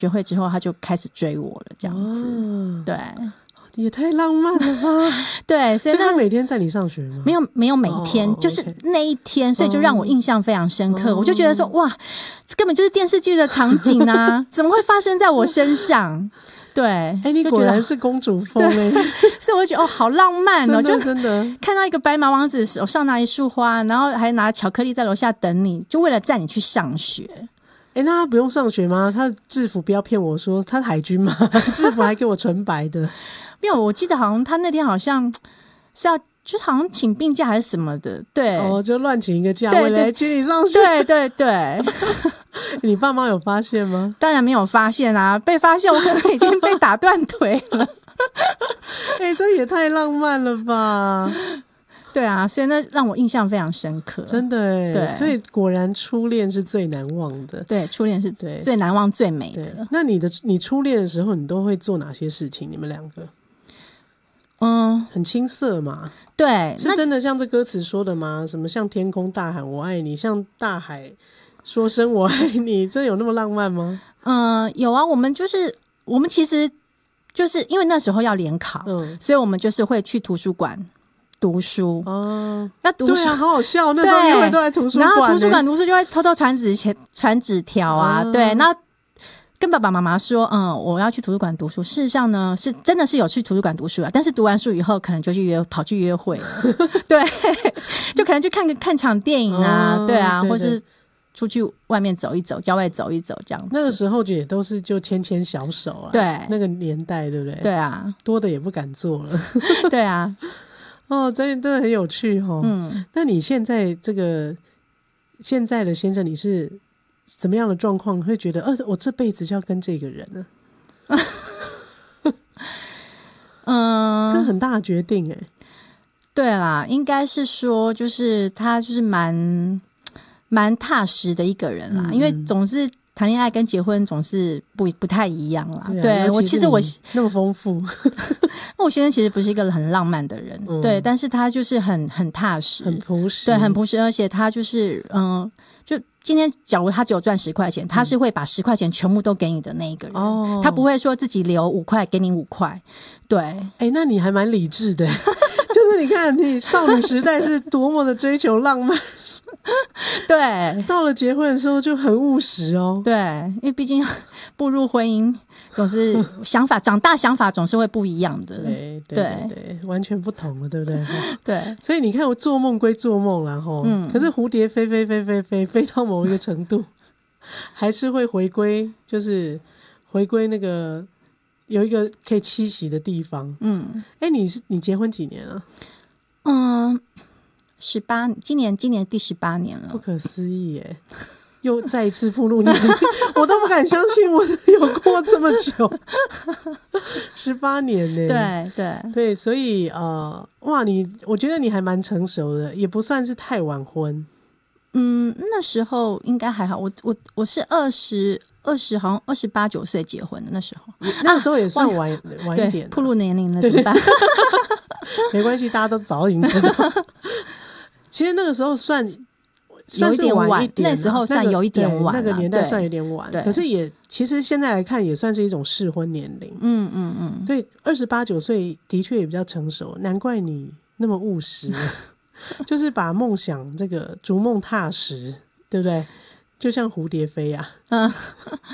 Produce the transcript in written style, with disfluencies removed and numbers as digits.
学会之后他就开始追我了这样子。对， 也太浪漫了吧。 对，所以他每天载你上学吗？ 没有每天，就是那一天，所以就让我印象非常深刻。我就觉得说哇，这根本就是电视剧的场景啊，怎么会发生在我身上？对， 你果然是公主风所以我就觉得好浪漫哦， 真的看到一个白马王子手上拿一束花，然后还拿巧克力在楼下等你，就为了载你去上学。 那他不用上学吗？他制服不要骗我说他海军吗？制服还给我纯白的。 没有，我记得好像他那天好像是要就是好像请病假还是什么的。对， 就乱请一个假为了接你上学。 对你爸妈有发现吗？ 当然没有发现啊，被发现我可能已经被打断腿了。 这也太浪漫了吧。 对啊，所以那让我印象非常深刻， 真的对， 所以果然初恋是最难忘的。 对，初恋是最难忘最美的。 那你初恋的时候你都会做哪些事情？你们两个很青涩嘛。 对， 是真的像这歌词说的吗？什么向天空大喊我爱你，向大海说声我爱你，这有那么浪漫吗？ 有啊，我们其实就是因为那时候要联考，所以我们就是会去图书馆读书。那读书对啊，好好笑，那时候约会都在图书馆， 然后图书馆读书就会偷偷传纸条啊。对，那跟爸爸妈妈说我要去图书馆读书。事实上呢是真的是有去图书馆读书啊，但是读完书以后可能就跑去约会了。对，就可能去看场电影啊。对啊，或是出去外面走一走，郊外走一走这样子。 那个时候也都是就牵牵小手啊。 对， 那个年代对不对？ 对啊， 多的也不敢做了。 对啊。 真的很有趣那你现在现在的先生，你是怎么样的状况会觉得我这辈子就要跟这个人呢？这很大的决定对啦，应该是说就是他就是蛮踏实的一个人啦。因为总是谈恋爱跟结婚总是不太一样啦。对，其实我那么丰富。 我先生其实不是一个很浪漫的人。对，但是他就是很踏实， 很朴实。 对，很朴实，而且他就是就今天假如他只有赚10块钱，他是会把10块钱全部都给你的那一个人。他不会说自己留5块给你5块。对， 那你还蛮理智的。就是你看你少女时代是多么的追求浪漫。 对， 到了结婚的时候就很务实对，因为毕竟步入婚姻总是长大想法总是会不一样的。 对，完全不同了，对不对？ 对， 所以你看我做梦归做梦啦可是蝴蝶飞到某一个程度还是会回归，就是回归那个有一个可以栖息的地方。你结婚几年了 ？18，今年第18年了。 不可思议耶。又再一次暴露年龄。我都不敢相信我有过这么久。18年呢。对，所以我觉得你还蛮成熟的，也不算是太晚婚。 那时候应该还好。我是20好像28、9岁结婚的。那时候那时候也算晚一点。 暴露年龄了怎么办？ 没关系，大家都早已经知道。其实那个时候算有一点晚一点， 那时候算有一点晚， 那个年代算有点晚。可是其实现在来看也算是一种适婚年龄。对，28、9岁的确也比较成熟，难怪你那么务实。就是把梦想这个逐梦踏实，对不对？就像蝴蝶飞啊。